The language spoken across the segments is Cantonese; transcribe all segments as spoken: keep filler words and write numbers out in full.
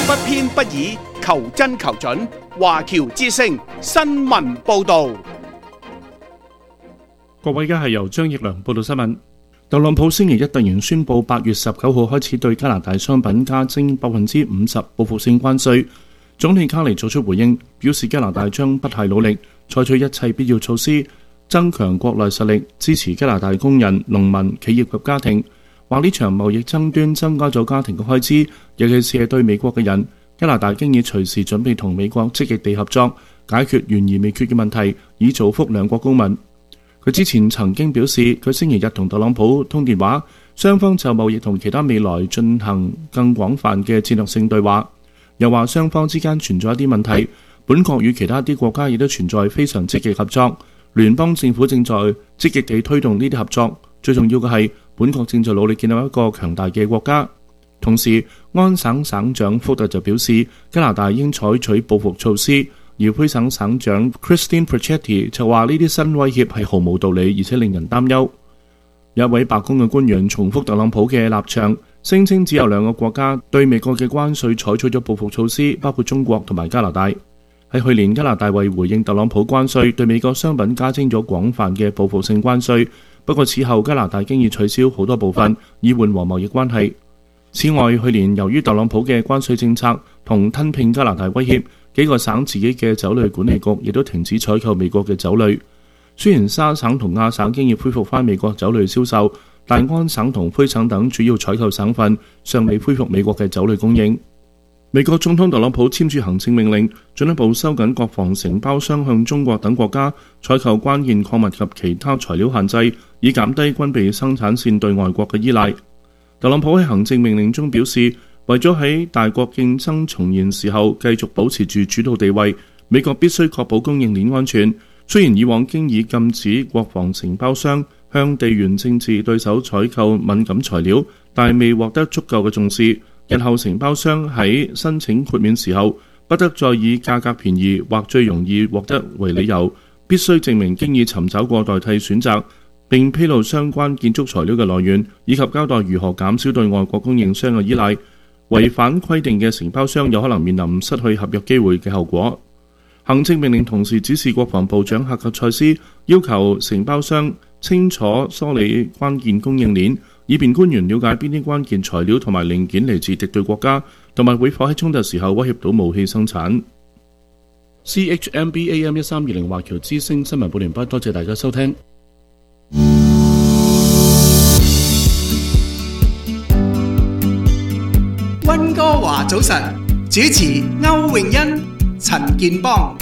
不偏不倚，求真求準。華僑之聲新聞報導。 各位，而家係由張奕良報道新聞。特朗普星期一突然宣布，八月十九號開始對加拿大商品加徵百分之五十報復性關稅。總理卡尼作出回應，表示加拿大將不懈努力，採取一切必要措施，增強國內實力，支持加拿大工人、農民、企業及家庭。話呢場貿易爭端增加咗家庭嘅開支，尤其是係對美國嘅人。加拿大經已隨時準備同美國積極地合作，解決懸而未決嘅問題，以造福兩國公民。佢之前曾經表示，佢星期日同特朗普通電話，雙方就貿易同其他未來進行更廣泛嘅戰略性對話。又話雙方之間存在一啲問題，本國與其他啲國家亦都存在非常積極合作。聯邦政府正在積極地推動呢啲合作，最重要嘅係本國正在努力建立一個強大嘅國家。同時，安省省長福特就表示，加拿大應採取報復措施，而魁省省長 Christine Pichetti 就話呢啲新威脅係毫無道理，而且令人擔憂。一位白宮嘅官員重複特朗普嘅立場，聲稱只有兩個國家對美國嘅關稅採取咗報復措施，包括中國同埋加拿大。喺去年，加拿大為回應特朗普關稅，對美國商品加徵咗廣泛嘅報復性關稅，不過此後加拿大經已取消好多部分，以緩和貿易關係。此外，去年由於特朗普嘅關稅政策同吞併加拿大威脅，幾個省自己嘅酒類管理局亦都停止採購美國嘅酒類。雖然沙省同亞省經已恢復返美國酒類銷售，但安省同魁省等主要採購省份尚未恢復美國嘅酒類供應。美國總統特朗普簽署行政命令，進一步收緊國防承包商向中國等國家採購關鍵礦物及其他材料限制，以減低軍備生產線對外國嘅依賴。特朗普喺行政命令中表示，為咗喺大國競爭重現時候繼續保持住主導地位，美國必須確保供應鏈安全。雖然以往經已禁止國防承包商向地緣政治對手採購敏感材料，但未獲得足夠嘅重視。日後承包商喺申請豁免時候，不得再以價格便宜或最容易獲得為理由，必須證明經已尋找過代替選擇，並披露相關建築材料嘅來源，以及交代如何減少對外國供應商嘅依賴。違反規定嘅承包商有可能面臨失去合約機會嘅後果。行政命令同時指示國防部長赫格塞斯要求承包商清楚梳理關鍵供應鏈，以便官員了解邊啲關鍵材料同埋零件嚟自敵對國家，同埋會否喺衝突時候威脅到武器生產。C H M B A M 一三二零華僑之聲新聞報完畢，多謝大家收聽。 溫哥華早晨，主持歐詠欣、陳健邦。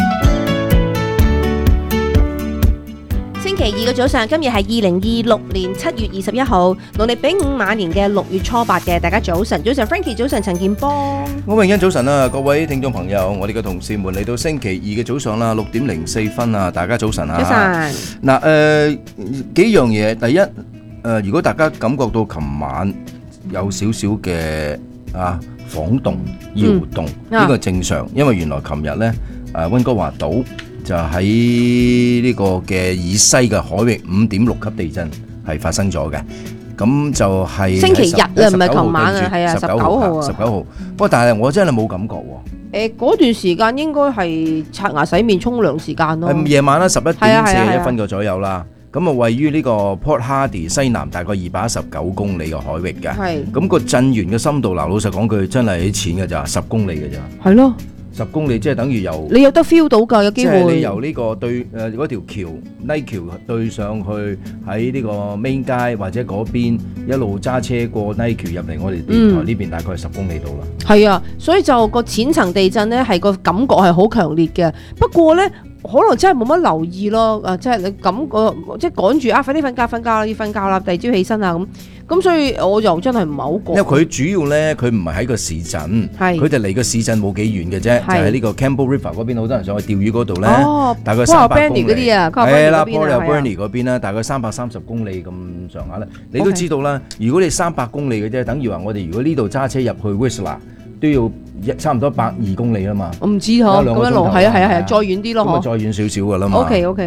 星期二嘅早上，今日係二零二六年七月二十一號，農曆丙午馬年嘅六月初八嘅，大家早晨，早晨 Frankie， 早晨陳健邦。 歐詠欣早晨啊，各位聽眾朋友，我哋嘅同事們嚟到星期二嘅早上啦，六點零四分啊，大家早晨啊。 早晨。 嗱，誒，幾樣嘢，第一，誒，如果大家感覺到琴晚有少少嘅啊晃動、搖動，呢個正常，因為原來琴日咧，誒，溫哥華島就喺呢個嘅以西嘅海域五點六級地震係發生咗嘅，咁就係星期日啊，唔係琴晚啊，係啊，十九號啊， 十九號。不過但係我真係冇感覺喎。 誒，嗰段時間應該係刷牙、洗面、沖涼時間咯。 係夜晚啦，十一點四十一分個左右啦。咁啊，位於呢個 Port Hardy 西南大概二百一十九公里嘅海域嘅。係。咁個震源嘅深度，嗱，老實講句，真係啲淺嘅咋，十公里嘅咋。係咯。十公里即係等於由你有得 feel 到㗎，有機會。即係你由呢個對誒嗰條橋泥橋對上去喺呢個 Main 街或者嗰邊一路揸車過泥橋入嚟我哋電台呢邊，大概係十公里度啦。係啊，所以就個淺層地震咧，係個感覺係好強烈嘅。不過咧，可能真係冇乜留意咯。啊，即係你感覺即係趕住啊，快啲瞓覺瞓覺啦，要瞓覺啦，第二朝起身啊咁。咁所以我就真係唔係好覺。因為佢主要咧，佢唔係喺個市鎮，佢哋離個市鎮冇幾遠嘅啫，就喺呢個 Campbell River 嗰邊，好多人上去釣魚嗰度咧，大概三百公里。嗰啲啊，係啦 Port Burnie 嗰邊啦，大概三百三十公里咁上下咧。你都知道啦，如果你三百公里嘅啫，等於話我哋如果呢度揸車入去 Whistler 都要差唔多百二公里啊嘛。 我唔知嗬，咁一路係啊係啊係啊，再遠啲咯， 咁啊再遠少少噶啦嘛。 OK OK。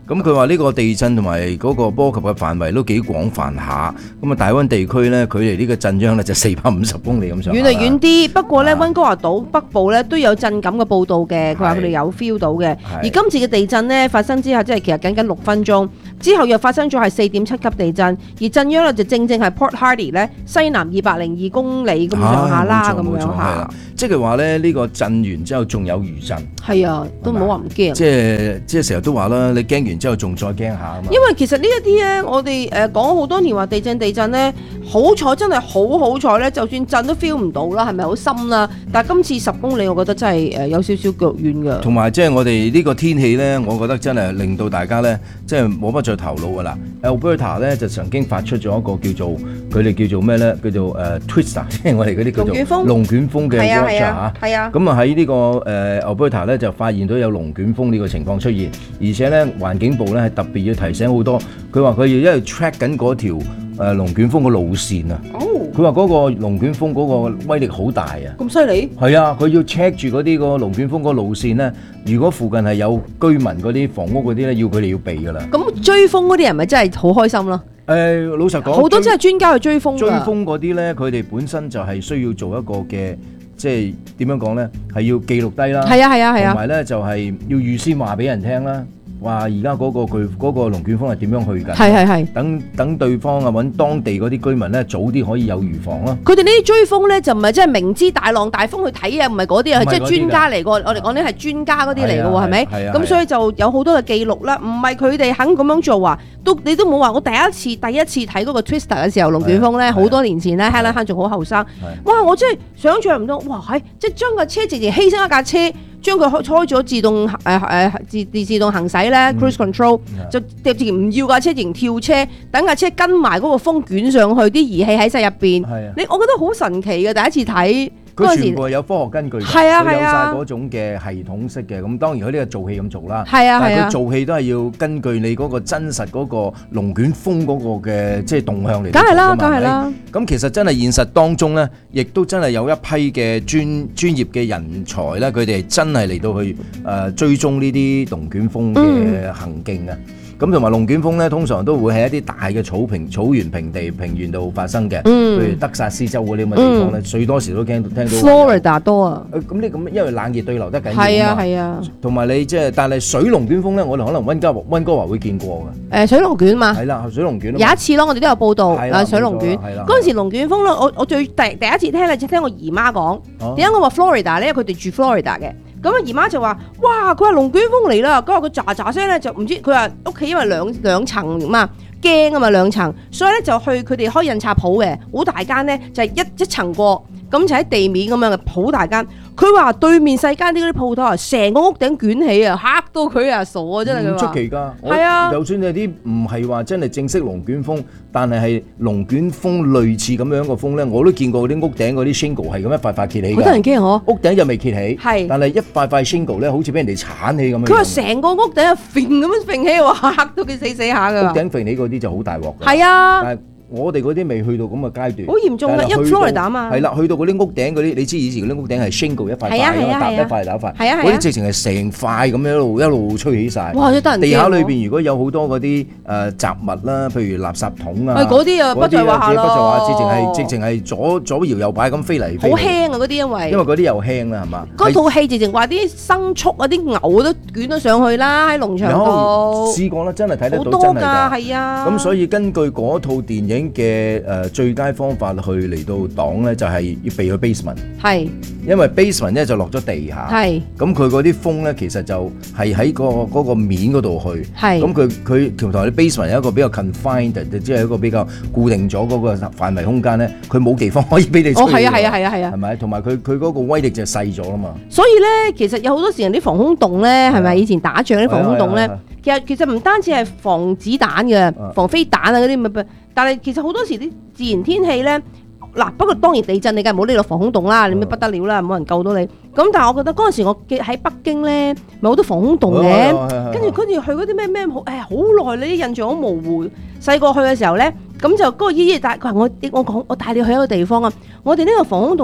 咁佢話呢個地震同埋嗰個波及嘅範圍都幾廣泛下。咁啊，大溫地區咧，距離呢個震央咧就四百五十公里咁上下。 遠嚟遠啲，不過咧啊溫哥華島北部咧都有震感嘅報導嘅，佢話佢哋有 feel 到嘅。而今次嘅地震咧發生之後，即係其實僅僅六分鐘之後，又發生咗係四點七級地震，而震央咧就正正係 Port Hardy 咧西南二百零二公里咁上下啦，咁樣嚇。 即係話咧，呢個震完之後仲有餘震。 係啊，都唔好話唔驚。 即係即係成日都話啦，你驚完之後仲再驚下啊嘛。 因為其實呢一啲咧，我哋誒講好多年話地震地震咧，好彩真係好好彩咧，就算震都 feel 唔到啦，係咪好深啦？但係今次十公里，我覺得真係誒有少少腳軟㗎。 同埋即係我哋呢個天氣咧，我覺得真係令到大家咧，即係冇乜再頭腦㗎啦。Alberta 咧就曾經發出咗一個叫做佢哋叫做咩咧，叫做誒 Twister， 即係我哋嗰啲叫做龍捲風。 龍捲風嘅 watch 啊嚇。 係啊。 咁啊喺呢個誒 Alberta 咧就發現到有龍捲風呢個情況出現，而且咧環境部咧係特別要提醒好多，佢話佢要一路 track 緊嗰條誒龍捲風嘅路線啊。 哦。 佢話嗰個龍捲風嗰個威力好大啊。 咁犀利？ 係啊，佢要 check 住嗰啲個龍捲風嗰個路線咧，如果附近係有居民嗰啲房屋嗰啲咧，要佢哋要避㗎啦。 咁追風嗰啲人咪真係好開心咯？ 誒，老實講， 好多真係專家去追風㗎。 追風嗰啲咧，佢哋本身就係需要做一個嘅。即係點樣講咧？係要記錄低啦， 係啊係啊係啊， 同埋咧就係要預先話俾人聽啦。話而家嗰個佢嗰個龍捲風係點樣去㗎？ 係係係。 等等對方啊揾當地嗰啲居民咧，早啲可以有預防咯。 佢哋呢啲追風咧就唔係真係明知大浪大風去睇啊，唔係嗰啲啊，係即係專家嚟㗎。我哋講呢係專家嗰啲嚟㗎喎，係咪？咁所以就有好多嘅記錄啦。唔係佢哋肯咁樣做啊，都你都冇話我第一次第一次睇嗰個 Twister 嘅時候龍捲風咧，好多年前咧 Helen Han 仲好後生。哇！我真係想像唔到，哇！係即係將架車直情犧牲一架車。將佢開開咗自動誒誒自自自動行駛咧 cruise control 就直情唔要架車，直情跳車，等架車跟埋嗰個風捲上去，啲儀器喺晒入邊。你我覺得好神奇嘅，第一次睇。 佢全部係有科學根據嘅， 係啊係啊， 佢有曬嗰種嘅系統式嘅。咁當然佢呢個做戲咁做啦， 係啊係啊， 但係佢做戲都係要根據你嗰個真實嗰個龍捲風嗰個嘅即係動向嚟。 梗係啦，梗係啦。 咁其實真係現實當中咧，亦都真係有一批嘅專專業嘅人才咧，佢哋真係嚟到去誒追蹤呢啲龍捲風嘅行徑啊！咁同埋龍捲風咧，通常都會喺一啲大嘅草坪、草原、平地、平原度發生嘅，嗯、譬如德薩斯州嗰啲咁嘅地方咧，最、嗯、多時都聽到聽到。 Florida 多啊！ 咁你咁因為冷熱對流得緊要啊嘛。 係啊係啊。同埋你即係，但係水龍捲風咧，我哋可能溫哥華溫哥華會見過嘅。誒、 呃、水龍捲嘛。係啦，水龍捲。 有一次咯，我哋都有報道啊水龍捲。 係啦。 嗰陣時龍捲風咧，我我最第第一次聽咧，就聽我姨媽講。點解我話 Florida 咧？佢哋住 Florida 嘅。咁啊姨媽就話：哇！佢話龍捲風嚟啦！咁話佢喳喳聲咧就唔知佢話屋企因為兩兩層嘛，驚啊嘛兩層，所以咧就去佢哋開印刷鋪嘅，好大間咧就係一一層過，咁就喺地面咁樣嘅好大間。佢話對面細間啲嗰啲鋪頭啊，成個屋頂捲起啊，嚇到佢啊傻啊真係佢話。唔出奇㗎，係啊，就算有啲唔係話真係正式龍捲風，但係係龍捲風類似咁樣嘅風咧，我都見過啲屋頂嗰啲 shingle 係咁一塊塊揭起㗎。好多人驚嗬，屋頂又未揭起，係，但係一塊塊 shingle 咧，好似俾人哋鏟起咁樣。佢話成個屋頂啊，揈咁樣揈起，話嚇到佢死死下㗎。屋頂揈起嗰啲就好大鑊㗎。係啊。我哋嗰啲未去到咁嘅階段，好嚴重嘅，因為 Florida 啊嘛。係啦，去到嗰啲屋頂嗰啲，你知以前嗰啲屋頂係 shingle 一塊塊咁樣搭一塊搭一塊，係啊係啊，嗰啲直情係成塊咁樣一路一路吹起晒。哇！真得人驚喎。地下裏邊如果有好多嗰啲誒雜物啦，譬如垃圾桶啊，係嗰啲啊，不在話下咯。不在話，直情係直情係左左搖右擺咁飛嚟飛去。好輕啊！嗰啲因為因為嗰啲又輕啦，係嘛？嗰套戲直情話啲牲畜啊、啲牛都捲咗上去啦，喺農場度。試過啦，真係睇得到真係㗎。好多㗎，係啊。咁所以根據嗰套電影嘅誒最佳方法去嚟到擋咧，就係要避去 basement。係，因為 basement 咧就落咗地下。係，咁佢嗰啲風咧其實就係喺個嗰個面嗰度去。係，咁佢佢同埋啲 basement 有一個比較 confined，即係一個比較固定咗嗰個範圍空間咧，佢冇地方可以俾你吹。哦，係啊，係啊，係啊，係啊，係咪？同埋佢佢嗰個威力就細咗啦嘛。所以咧，其實有好多時人啲防空洞咧，係咪以前打仗啲防空洞咧？其實其實唔單止係防子彈嘅，防飛彈啊嗰啲咪，但係其實好多時啲自然天氣咧，嗱不過當然地震你梗係冇呢個防空洞啦，你咩不得了啦，冇人救到你。咁但係我覺得嗰陣時我記喺北京咧，咪好多防空洞嘅，跟住跟住去嗰啲咩咩好誒好耐你啲印象好模糊。細個去嘅時時候咧，咁就嗰個姨姨帶佢話我我講我帶你去一個地方啊，我哋呢個防空洞咧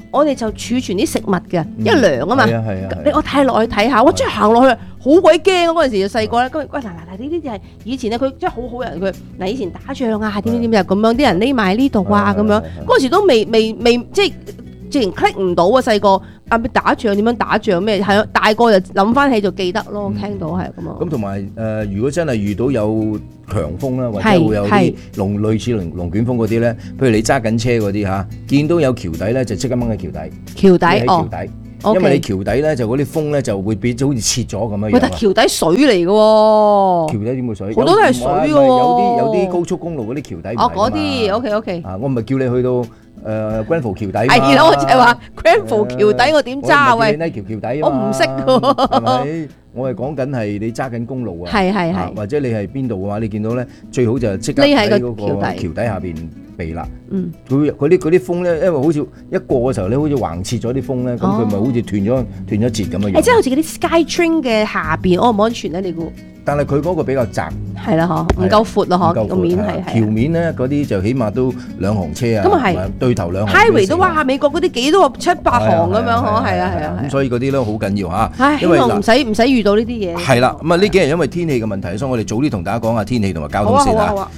我哋就儲存啲食物嘅，因為涼啊嘛。 係啊係啊。 你我睇落去睇下，我真係行落去好鬼驚啊！嗰陣時就細個咧，咁喂嗱嗱嗱呢啲就係以前咧，佢真係好好人佢嗱以前打仗啊點點點就咁樣，啲人匿埋喺呢度啊咁樣，嗰陣時都未未未即係直情 click 唔到啊！細個啊打仗點樣打仗咩係啊？大個就諗翻起就記得咯，聽到係咁啊。 咁同埋誒，如果真係遇到有強風啦，或者會有啲龍類似龍龍捲風嗰啲咧，譬如你揸緊車嗰啲嚇，見到有橋底咧，就即刻掹喺橋底。橋底哦，橋底。因為你橋底咧就嗰啲風咧就會變咗好似切咗咁樣樣。喂， 但係橋底水嚟嘅喎。 橋底點會水？ 好多都係水嘅喎。 有啲有啲高速公路嗰啲橋底。 哦，嗰啲 OK OK。 啊，我唔係叫你去到誒 Grenfell 橋底。 係啦，我就係話 Grenfell 橋底我點揸啊？喂， 呢條橋底我唔識嘅。 係咪？我係講緊係你揸緊公路啊。係係係。或者你係邊度嘅話，你見到咧最好就即刻喺嗰個橋底下邊避啦。嗯。佢嗰啲嗰啲風咧，因為好似一過嘅時候咧，好似橫切咗啲風咧，咁佢咪好似斷咗斷咗節咁嘅樣。誒，即係好似嗰啲 Skytrain 嘅下邊安唔安全咧？你估？但係佢嗰個比較窄。係啦，嗬，唔夠闊咯，嗬，個面係係。橋面咧嗰啲就起碼都兩行車啊。咁啊係。對頭兩行。Highway 都哇，美國嗰啲幾多個七八行咁樣，嗬，係啊係啊。咁所以嗰啲咧好緊要嚇。唉，希望唔使唔使遇到呢啲嘢。係啦，咁啊呢幾日因為天氣嘅問題，所以我哋早啲同大家講下天氣同埋交通先啦。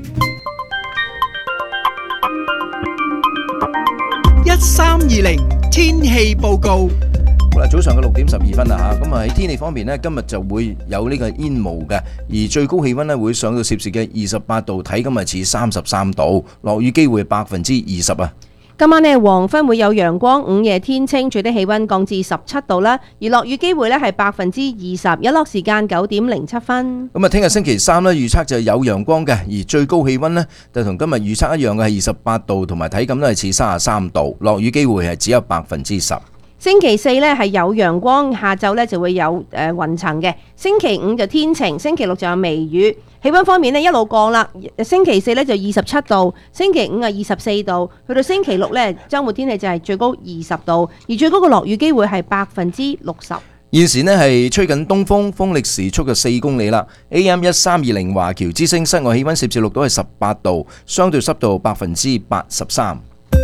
一三二零天氣報告。 好啦，早上嘅六點十二分啦嚇，咁啊喺天氣方面呢，今日就會有呢個煙霧嘅，而最高氣温呢會上到攝氏嘅二十八度，睇今日似三十三度，落雨機會百分之二十啊。今晚呢黃昏會有陽光，午夜天清，最低氣温降至十七度啦，而落雨機會呢係百分之二十，日落時間九點零七分。咁啊，聽日星期三呢預測就有陽光嘅，而最高氣温呢就同今日預測一樣嘅係二十八度，同埋體感都係似三十三度，落雨機會係只有百分之十。星期四呢係有陽光，下晝呢就會有誒雲層嘅。星期五就天晴，星期六就有微雨。氣温方面呢一路降啦，星期四呢就二十七度，星期五啊二十四度，去到星期六呢週末天氣就係最高二十度，而最高嘅落雨機會係百分之六十。現時呢係吹緊東風，風力時速嘅四公里啦。A M 一三二零華僑之聲，室外氣温攝氏錄到係十八度，相對濕度百分之八十三。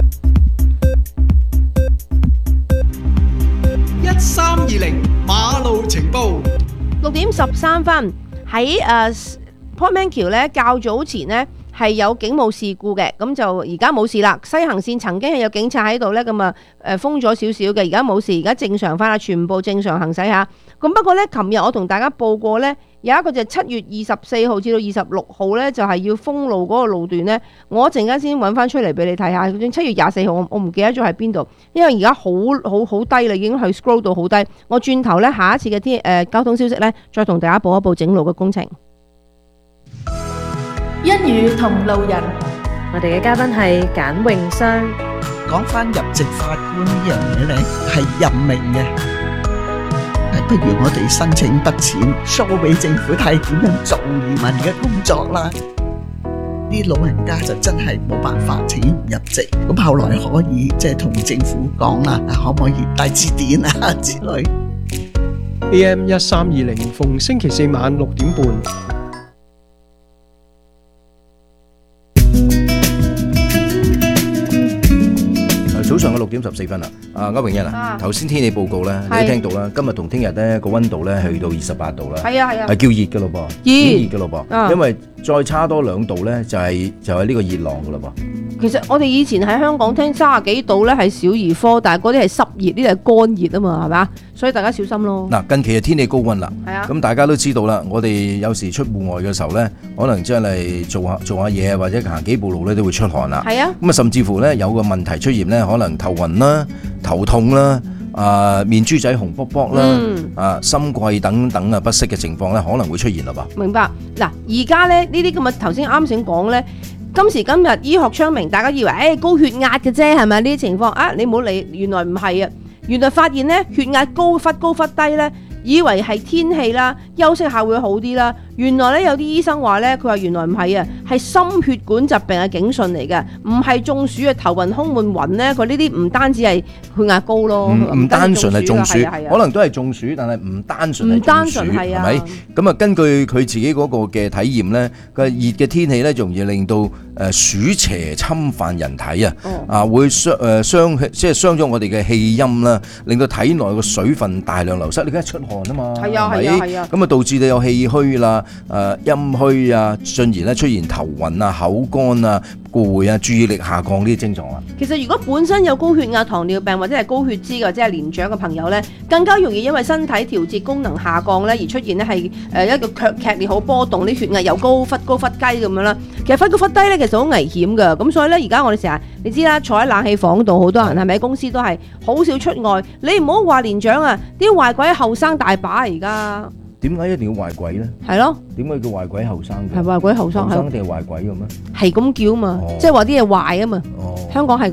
一三二零馬路情報， 六點十三分喺誒 Portman 橋咧，較早前呢係有警務事故嘅，咁就而家冇事啦。西行線曾經係有警察喺度咧，咁啊誒封咗少少嘅，而家冇事，而家正常翻啦，全部正常行駛下。咁不過咧，琴日我同大家報過咧，有一個就七月二十四號至到二十六號咧，就係要封路嗰個路段咧。我一陣間先揾翻出嚟俾你睇下。七月廿四號我我唔記得咗喺邊度，因為而家好好好低啦，已經去 scroll 到好低。我轉頭咧，下一次嘅天誒交通消息咧，再同大家報一報整路嘅工程。 一語同路人，我哋嘅嘉賓係簡詠雙。 講翻入籍法官呢樣嘢咧，係任命嘅。不如我哋申請筆錢 show 俾政府睇點樣做移民嘅工作啦。啲老人家就真係冇辦法請入籍，咁後來可以即係同政府講啦，可唔可以帶字典啊之類。 A M 一三二零逢星期四晚六點半。 早上嘅六點十四分啦，啊歐詠欣啊，頭先天氣報告咧，你都聽到啦，今日同聽日咧個溫度咧去到二十八度啦，係啊係啊，係叫熱嘅咯噃，熱熱嘅咯噃，因為再差多兩度咧就係就係呢個熱浪嘅咯噃。其實我哋以前喺香港聽三十幾度咧係小兒科，但係嗰啲係濕熱，呢啲係乾熱啊嘛，係咪啊？所以大家小心咯。嗱，近期嘅天氣高溫啦，係啊，咁大家都知道啦，我哋有時出戶外嘅時候咧，可能真係做下做下嘢或者行幾步路咧都會出汗啦，係啊，咁啊甚至乎咧有個問題出現咧，可能頭暈啦、頭痛啦、啊面珠仔紅卜卜啦、嗯、啊心悸等等啊不適嘅情況咧，可能會出現啦噃。明白。嗱，而家咧呢啲咁嘅頭先啱先講咧。今時今日醫學昌明，大家以為誒、哎、高血壓嘅啫，係咪呢啲情況啊？你唔好理，原來唔係啊！原來發現咧血壓高忽高忽低咧，以為係天氣啦，休息下會好啲啦。 原來咧有啲醫生話咧，佢話原來唔係啊，係心血管疾病嘅警訊嚟嘅，唔係中暑啊，頭暈胸悶暈咧，佢呢啲唔單止係血壓高咯， 唔唔單純係中暑， 係啊係啊可能都係中暑，但係唔單純係唔單中暑， 純係啊係咪？咁啊，根據佢自己嗰個嘅體驗咧，佢熱嘅天氣咧，容易令到誒暑邪侵犯人體啊， 哦啊會傷誒傷即係傷咗我哋嘅氣陰啦，令到體內個水分大量流失，你梗係出汗啊嘛， 係啊係啊係啊， 咁啊導致你有氣虛啦、誒陰虛啊，進而咧出現頭暈啊、口乾啊、攰啊、注意力下降呢啲症狀啊。 其實如果本身有高血壓、糖尿病或者係高血脂或者係年長嘅朋友咧，更加容易因為身體調節功能下降咧，而出現咧係誒一個劇劇烈好波動，啲血壓又高忽高忽雞咁樣啦。其實忽高忽低咧，其實好危險㗎。咁所以咧，而家我哋成日你知啦，坐喺冷氣房度，好多人係咪喺公司都係好少出外。你唔好話年長啊，啲壞鬼後生大把而家。 點解一定要壞鬼咧？ 係咯， 點解叫壞鬼後生嘅？ 係壞鬼後生， 後生定係壞鬼嘅咩？ 係咁叫啊嘛， 哦即係話啲嘢壞啊嘛。 哦， 香港係。